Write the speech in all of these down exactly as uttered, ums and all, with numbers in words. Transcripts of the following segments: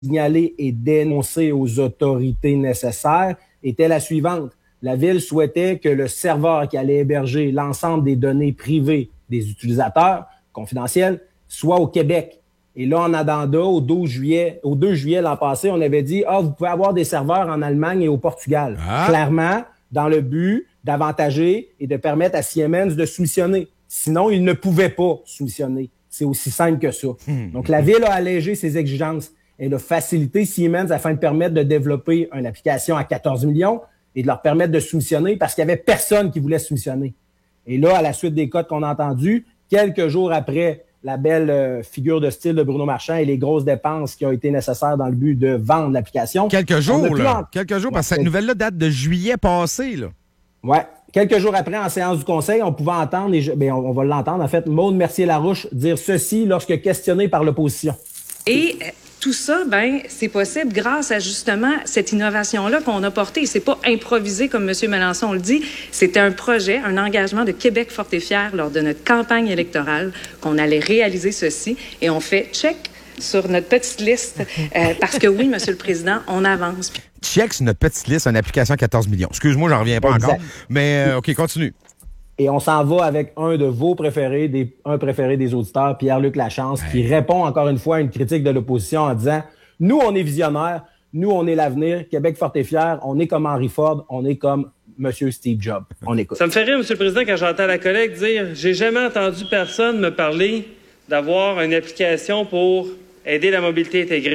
signaler et dénoncer aux autorités nécessaires était la suivante. La Ville souhaitait que le serveur qui allait héberger l'ensemble des données privées des utilisateurs, confidentielles, soit au Québec. Et là, en addenda, au douze juillet, au deux juillet l'an passé, on avait dit « Ah, vous pouvez avoir des serveurs en Allemagne et au Portugal. Ah. » Clairement, dans le but d'avantager et de permettre à Siemens de soumissionner. Sinon, ils ne pouvaient pas soumissionner. C'est aussi simple que ça. Mmh. Donc, la Ville a allégé ses exigences. Elle a facilité Siemens afin de permettre de développer une application à quatorze millions et de leur permettre de soumissionner parce qu'il n'y avait personne qui voulait soumissionner. Et là, à la suite des codes qu'on a entendus, quelques jours après la belle euh, figure de style de Bruno Marchand et les grosses dépenses qui ont été nécessaires dans le but de vendre l'application. Quelques jours, là. En... Quelques jours, ouais, parce que cette nouvelle-là date de juillet passé, là. Ouais. Quelques jours après, en séance du Conseil, on pouvait entendre, et je, bien, on, on va l'entendre, en fait, Maude Mercier-Larouche dire ceci lorsque questionné par l'opposition. Et tout ça, ben, c'est possible grâce à justement cette innovation-là qu'on a portée. C'est pas improvisé comme M. Mélenchon le dit. C'était un projet, un engagement de Québec fort et fier lors de notre campagne électorale qu'on allait réaliser ceci. Et on fait check sur notre petite liste euh, parce que oui, M. le Président, on avance. Check sur notre petite liste, une application à quatorze millions. Excuse-moi, j'en reviens pas exact. encore. Mais euh, OK, continue. Et on s'en va avec un de vos préférés, des, un préféré des auditeurs, Pierre-Luc Lachance, ouais. qui répond encore une fois à une critique de l'opposition en disant « Nous, on est visionnaires, nous, on est l'avenir, Québec fort et fier, on est comme Henry Ford, on est comme M. Steve Jobs. » On écoute. Ça me fait rire, M. le Président, quand j'entends la collègue dire « J'ai jamais entendu personne me parler d'avoir une application pour aider la mobilité intégrée. »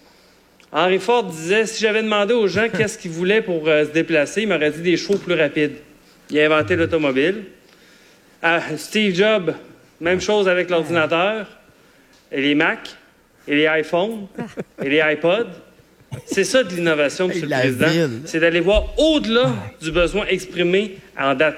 Henry Ford disait « Si j'avais demandé aux gens qu'est-ce qu'ils voulaient pour euh, se déplacer, ils m'auraient dit des chevaux plus rapides. » Il a inventé l'automobile. Ah, Steve Jobs, même chose avec l'ordinateur, et les Mac, et les iPhones, et les iPods. C'est ça de l'innovation, M. le Président. Ville. C'est d'aller voir au-delà du besoin exprimé en date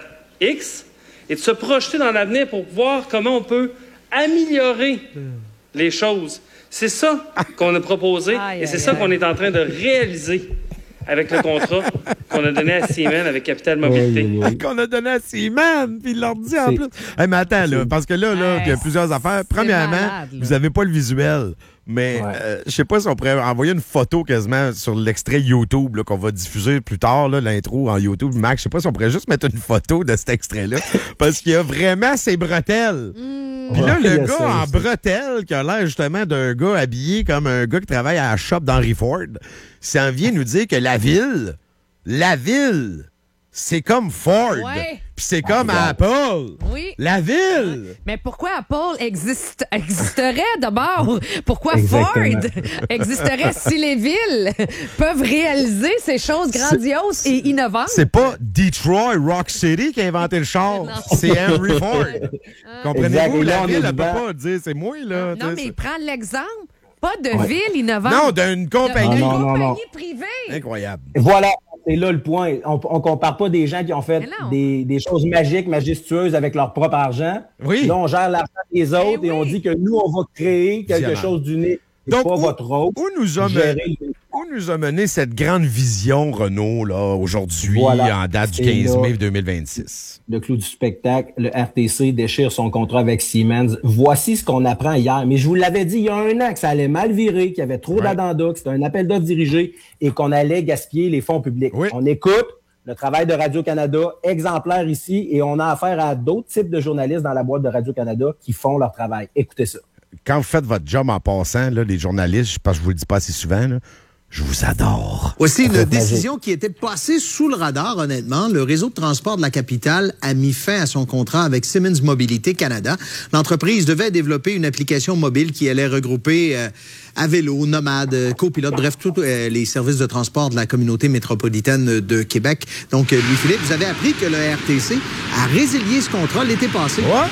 X et de se projeter dans l'avenir pour voir comment on peut améliorer les choses. C'est ça qu'on a proposé aïe, et c'est aïe, ça aïe. qu'on est en train de réaliser avec le contrat qu'on a donné à Siemens avec Capital Mobilité. Oui, oui. Qu'on a donné à Siemens, puis il leur dit en plus. Hey, mais attends, là, parce que là, là, il y a plusieurs affaires. Premièrement, malade, vous n'avez pas le visuel. Mais ouais. euh, je sais pas si on pourrait envoyer une photo quasiment sur l'extrait YouTube là, qu'on va diffuser plus tard, là, l'intro en YouTube. Max, je sais pas si on pourrait juste mettre une photo de cet extrait-là. Parce qu'il y a vraiment ses bretelles. Mm. Puis là, ouais, le gars ça, en bretelles, qui a l'air justement d'un gars habillé comme un gars qui travaille à la shop d'Henry Ford, s'en vient nous dire que la ville, la ville, c'est comme Ford. Ouais. Puis c'est comme ah, Apple. Oui. La ville. Ouais. Mais pourquoi Apple existe, existerait d'abord? Pourquoi Exactement. Ford existerait si les villes peuvent réaliser ces choses grandioses c'est, et innovantes? C'est pas Detroit Rock City qui a inventé le char. C'est Henry Ford. Ah. Comprenez-vous? La ville, elle peut pas dire c'est moi, là. Non, mais il prend l'exemple. Pas de ouais. ville innovante. Non, d'une compagnie. D'une non, non, compagnie non. privée. Incroyable. Voilà, c'est là le point. On, on compare pas des gens qui ont fait des, des choses magiques, majestueuses avec leur propre argent. Oui. Là, on gère l'argent des autres et, et oui. on dit que nous, on va créer quelque Violent. chose d'unique. C'est Donc, pas où, votre rôle. Où nous, a mené, où nous a mené cette grande vision, Renaud, là, aujourd'hui, voilà. en date du quinze mai deux mille vingt-six? Le clou du spectacle, le R T C déchire son contrat avec Siemens. Voici ce qu'on apprend hier. Mais je vous l'avais dit il y a un an que ça allait mal virer, qu'il y avait trop ouais. d'addenda, que c'était un appel d'offres dirigé et qu'on allait gaspiller les fonds publics. Oui. On écoute le travail de Radio-Canada, exemplaire ici, et on a affaire à d'autres types de journalistes dans la boîte de Radio-Canada qui font leur travail. Écoutez ça. Quand vous faites votre job en passant, là, les journalistes, parce que je vous le dis pas assez souvent, là, je vous adore. Aussi, une décision qui était passée sous le radar, honnêtement. Le réseau de transport de la capitale a mis fin à son contrat avec Siemens Mobilité Canada. L'entreprise devait développer une application mobile qui allait regrouper euh, à vélo, nomade, copilote, bref, tous euh, les services de transport de la communauté métropolitaine de Québec. Donc, Louis-Philippe, vous avez appris que le R T C a résilié ce contrat l'été passé. Ouais.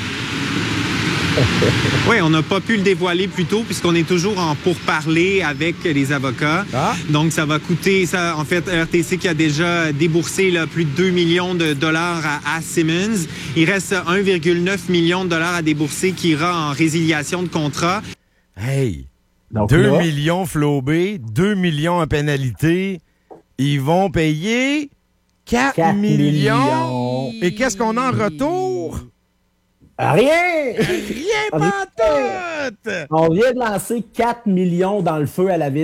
Oui, on n'a pas pu le dévoiler plus tôt puisqu'on est toujours en pourparlers avec les avocats. Ah. Donc, ça va coûter, ça, en fait, R T C qui a déjà déboursé là, plus de deux millions de dollars à, à Siemens. Il reste un virgule neuf million de dollars à débourser qui ira en résiliation de contrat. Hey! Donc, deux là... millions flobés, deux millions en pénalité. Ils vont payer quatre, quatre millions. millions. Et qu'est-ce qu'on a en retour? Rien! Rien pas tout! On vient de lancer quatre millions dans le feu à la ville.